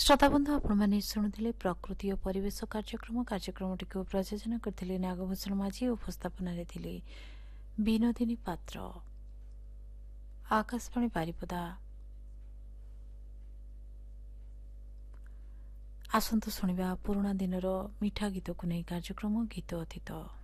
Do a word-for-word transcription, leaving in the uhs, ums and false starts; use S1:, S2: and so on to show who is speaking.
S1: श्रोताबंधु आपण शुणुले प्रकृति और परिवेश कार्यक्रम कार्यक्रमटी को प्रयोजन करते नागभूषण माझी उपस्थापन विनोदिनी पात्र। आकाशवाणी बारिपदा। आसंतु शुणिबा पुराणा दिनर मिठा गीत को नहीं कार्यक्रम गीत अतीत।